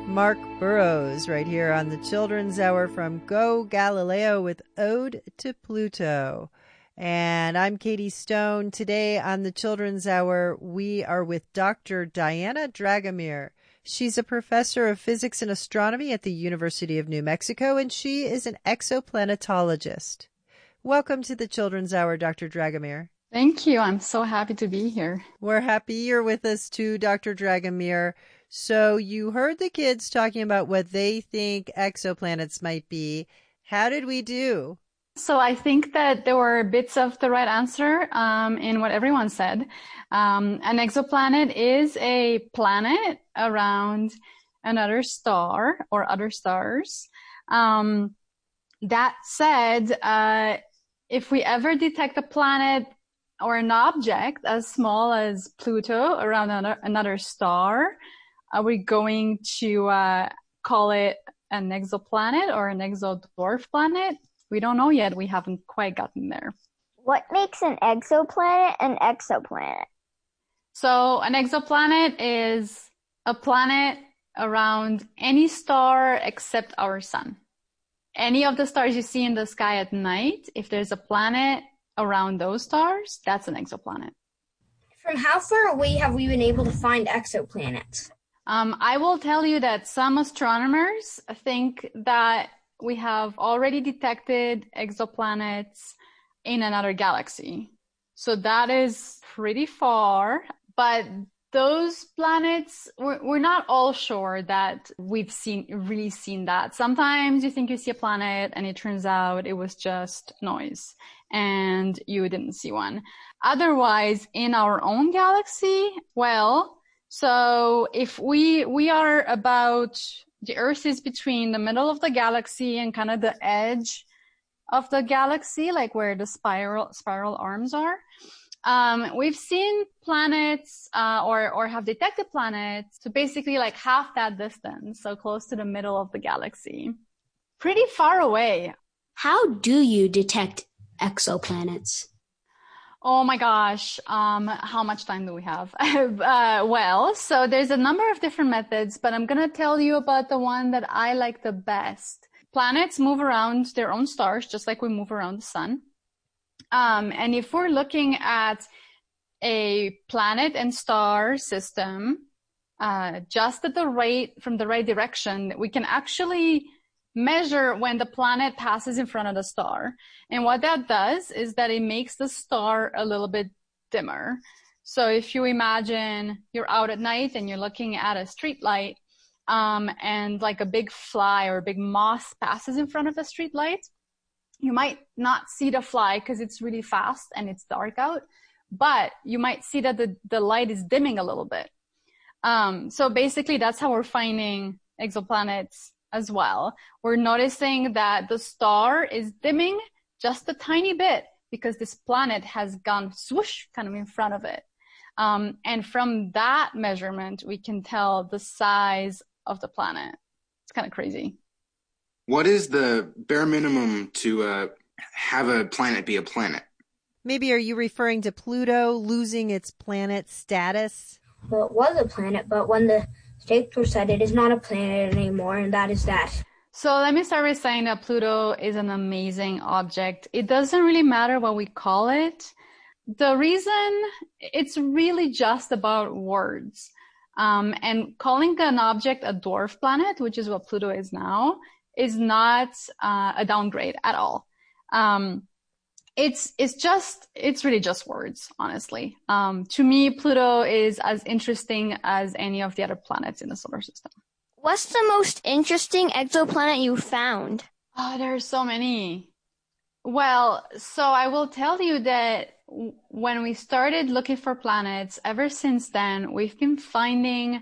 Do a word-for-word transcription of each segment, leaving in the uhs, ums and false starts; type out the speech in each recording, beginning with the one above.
Mark Burrows right here on the Children's Hour from Go Galileo with Ode to Pluto. And I'm Katie Stone. Today on the Children's Hour, we are with Doctor Diana Dragomir. She's a professor of physics and astronomy at the University of New Mexico, and she is an exoplanetologist. Welcome to the Children's Hour, Doctor Dragomir. Thank you. I'm so happy to be here. We're happy you're with us too, Doctor Dragomir. So you heard the kids talking about what they think exoplanets might be. How did we do? So I think that there were bits of the right answer um, in what everyone said. Um, an exoplanet is a planet around another star or other stars. Um, that said, uh, if we ever detect a planet or an object as small as Pluto around another, another star, are we going to uh, call it an exoplanet or an exodwarf planet? We don't know yet. We haven't quite gotten there. What makes an exoplanet an exoplanet? So an exoplanet is a planet around any star except our sun. Any of the stars you see in the sky at night, if there's a planet around those stars, that's an exoplanet. From how far away have we been able to find exoplanets? Um, I will tell you that some astronomers think that we have already detected exoplanets in another galaxy. So that is pretty far, but those planets, we're, we're not all sure that we've seen, really seen that. Sometimes you think you see a planet and it turns out it was just noise and you didn't see one. Otherwise, in our own galaxy, well, so if we, we are about, the Earth is between the middle of the galaxy and kind of the edge of the galaxy, like where the spiral, spiral arms are. Um, we've seen planets, uh, or, or have detected planets to basically like half that distance. So close to the middle of the galaxy. Pretty far away. How do you detect exoplanets? Oh my gosh, um, how much time do we have? uh, well, so there's a number of different methods, but I'm going to tell you about the one that I like the best. Planets move around their own stars, just like we move around the sun. Um, and if we're looking at a planet and star system, uh, just at the right, from the right direction, we can actually measure when the planet passes in front of the star. And what that does is that it makes the star a little bit dimmer. So if you imagine you're out at night and you're looking at a street light, um, and like a big fly or a big moth passes in front of the street light, you might not see the fly because it's really fast and it's dark out, but you might see that the, the light is dimming a little bit. Um, so basically that's how we're finding exoplanets as well. We're noticing that the star is dimming just a tiny bit because this planet has gone swoosh kind of in front of it. Um, and from that measurement, we can tell the size of the planet. It's kind of crazy. What is the bare minimum to uh, have a planet be a planet? Maybe are you referring to Pluto losing its planet status? Well, it was a planet, but when the stakes were set, it is not a planet anymore, and that is that. So let me start by saying that Pluto is an amazing object. It doesn't really matter what we call it. The reason, it's really just about words. Um, and calling an object a dwarf planet, which is what Pluto is now, is not uh, a downgrade at all. Um, it's it's just it's really just words, honestly. Um, to me, Pluto is as interesting as any of the other planets in the solar system. What's the most interesting exoplanet you found? Oh, there are so many. Well, so I will tell you that when we started looking for planets, ever since then, we've been finding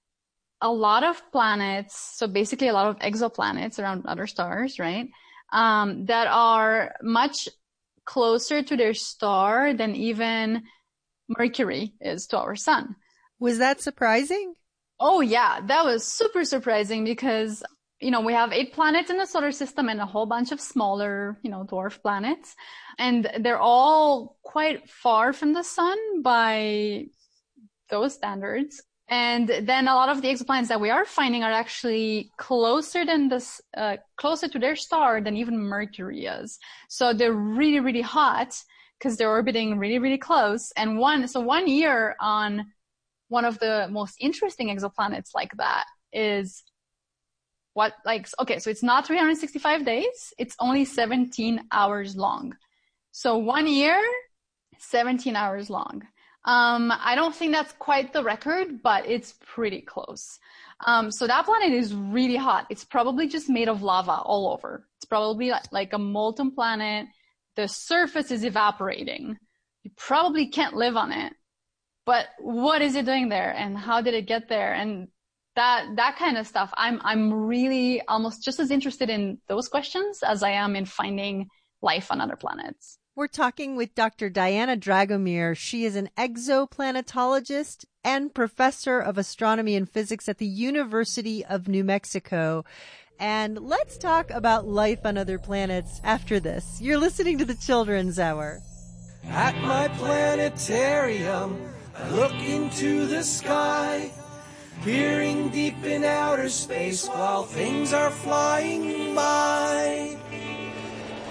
a lot of planets, so basically a lot of exoplanets around other stars, right, um, that are much closer to their star than even Mercury is to our sun. Was that surprising? Oh, yeah, that was super surprising because, you know, we have eight planets in the solar system and a whole bunch of smaller, you know, dwarf planets. And they're all quite far from the sun by those standards. And then a lot of the exoplanets that we are finding are actually closer than this, uh, closer to their star than even Mercury is. So they're really, really hot because they're orbiting really, really close. And one, so one year on one of the most interesting exoplanets like that is what, like, okay, so it's not three hundred sixty-five days. It's only seventeen hours long. So one year, seventeen hours long. Um, I don't think that's quite the record, but it's pretty close. Um, so that planet is really hot. It's probably just made of lava all over. It's probably like, like a molten planet. The surface is evaporating. You probably can't live on it. But what is it doing there, and how did it get there? And that that kind of stuff. I'm I'm really almost just as interested in those questions as I am in finding life on other planets. We're talking with Doctor Diana Dragomir. She is an exoplanetologist and professor of astronomy and physics at the University of New Mexico. And let's talk about life on other planets after this. You're listening to the Children's Hour. At my planetarium, I look into the sky, peering deep in outer space while things are flying by.